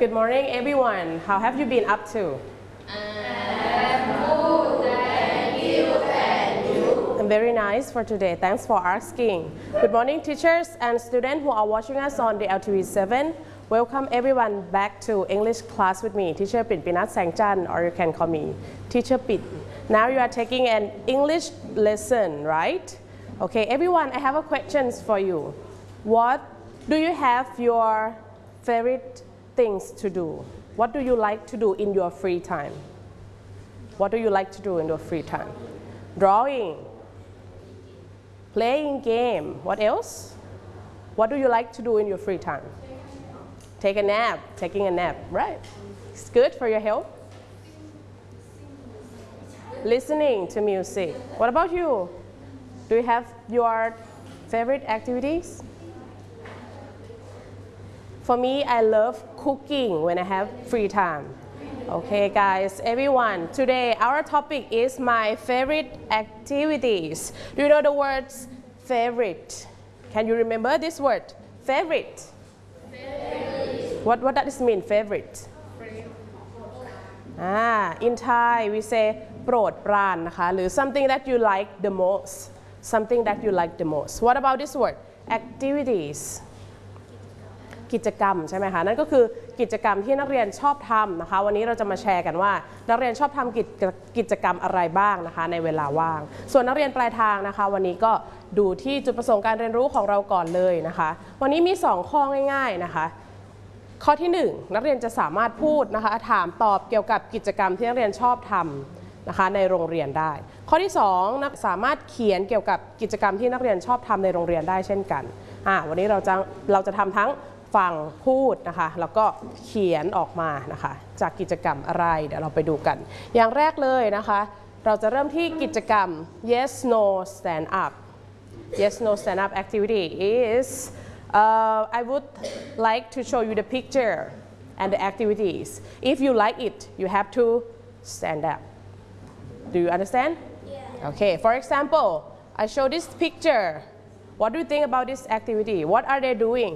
Good morning, everyone. How have you been up to? I'm very nice for today. Thanks for asking. Good morning, teachers and students who are watching us on the LTV7. Welcome everyone back to English class with me, Teacher Pin Pinat Sangchan, or you can call me Teacher Pin. Now you are taking an English lesson, right? Okay, everyone, I have a questions for you. What do you have your favorite things to do? What do you like to do in your free time? What do you like to do in your free time? Drawing, playing game. What else? What do you like to do in your free time? Take a nap, taking a nap, right? It's good for your health. Listening to music. What about you? Do you have your favorite activities? For me, I love cooking when I have free time. Okay, guys, everyone, today our topic is my favorite activities. Do you know the words favorite? Can you remember this word? Favorite. What does this mean, favorite? In Thai we say โปรดปรานนะคะหรือ something that you like the most. Something that you like the most. What about this word? Activities. กิจกรรมใช่ไหมคะนั่นก็คือกิจกรรมที่นักเรียนชอบทำนะคะวันนี้เราจะมาแชร์กันว่านักเรียนชอบทำกิจกรรมอะไรบ้างนะคะในเวลาว่างส่วนนักเรียนปลายทางนะคะวันนี้ก็ดูที่จุดประสงค์การเรียนรู้ของเราก่อนเลยนะคะวันนี้มี2ข้อง่ายๆนะคะข้อที่1นักเรียนจะสามารถพูดนะคะถามตอบเกี่ยวกับกิจกรรมที่นักเรียนชอบทำนะคะในโรงเรียนได้ข้อที่2นักสามารถเขียนเกี่ยวกับกิจกรรมที่นักเรียนชอบทำในโรงเรียนได้เช่นกันวันนี้เราจะทำทั้งฟังพูดนะคะแล้วก็เขียนออกมานะคะจากกิจกรรมอะไรเดี๋ยวเราไปดูกันอย่างแรกเลยนะคะเราจะเริ่มที่กิจกรรม yes no stand up yes no stand up activity is I would like to show you the picture and the activities if you like it you have to stand up do you understand yeah. Okay, for example I show this picture what do you think about this activity what are they doing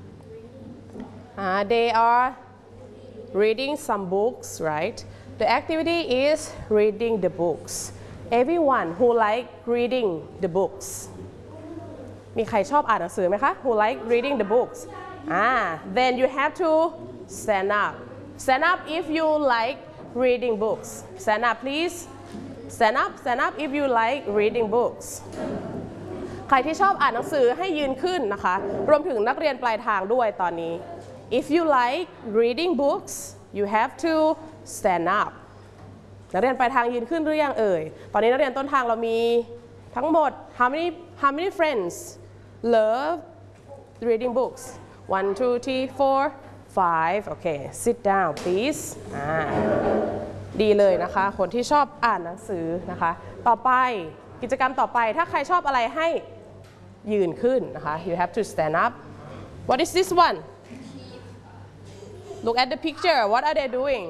they are reading some books, right? The activity is reading the books. Everyone who like reading the books. มีใครชอบอ่านหนังสือไหมคะ Who like reading the books? Then you have to stand up. Stand up if you like reading books. Stand up, please. Stand up if you like reading books. ใครที่ชอบอ่านหนังสือให้ยืนขึ้นนะคะรวมถึงนักเรียนปลายทางด้วยตอนนี้ If you like reading books you have to stand up นักเรียนปลายทางยืนขึ้นหรือยังเอ่ยตอนนี้นักเรียนต้นทางเรามีทั้งหมด how many friends love reading books 1 2 3 4 5 okay sit down please ดีเลยนะคะคนที่ชอบอ่านหนังสือนะคะต่อไปกิจกรรมต่อไปถ้าใครชอบอะไรให้ยืนขึ้นนะคะ you have to stand up what is this one look at the picture what are they doing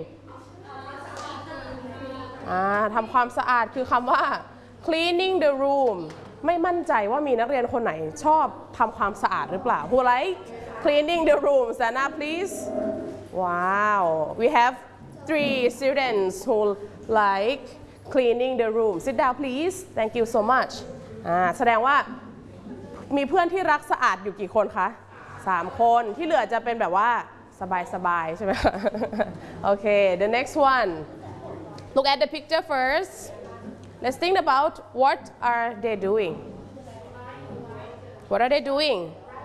ทำความสะอาดคือคำว่า cleaning the room ไม่มั่นใจว่ามีนักเรียนคนไหนชอบทำความสะอาดหรือเปล่า who like cleaning the room stand up please wow we have 3 students who like cleaning the room sit down please thank you so much แสดงว่ามีเพื่อนที่รักสะอาดอยู่กี่คนคะ3 คนที่เหลือจะเป็นแบบว่าสบายๆใช่ไหม Okay the next one look at the picture first let's think about what are they doing what are they doing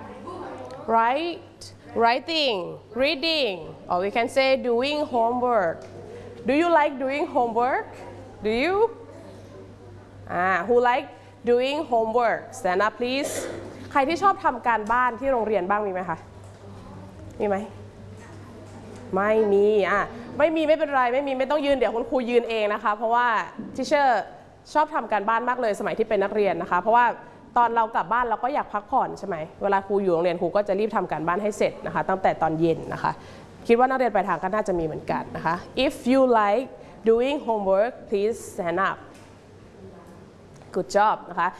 writing reading or we can say doing homework do you like doing homework do you who like doing homework stand up please ใครที่ชอบทำการบ้านที่โรงเรียนบ้างมีไหมคะมีไหมไม่มีไม่เป็นไรไม่ต้องยืนเดี๋ยวคุณครูยืนเองนะคะเพราะว่าทิเชอร์ชอบทำการบ้านมากเลยสมัยที่เป็นนักเรียนนะคะเพราะว่าตอนเรากลับบ้านเราก็อยากพักผ่อนใช่ไหมเวลาครูอยู่โรงเรียนครูก็จะรีบทำการบ้านให้เสร็จนะคะตั้งแต่ตอนเย็นนะคะคิดว่านักเรียนปลายทางก็น่าจะมีเหมือนกันนะคะ if you like doing homework please stand up good job นะคะ